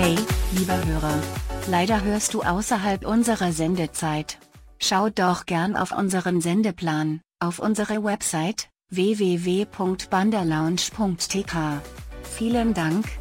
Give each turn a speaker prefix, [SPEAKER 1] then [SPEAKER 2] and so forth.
[SPEAKER 1] Hey, lieber Hörer. Leider hörst du außerhalb unserer Sendezeit. Schau doch gern auf unseren Sendeplan, auf unsere Website, www.banderlounge.tk. Vielen Dank.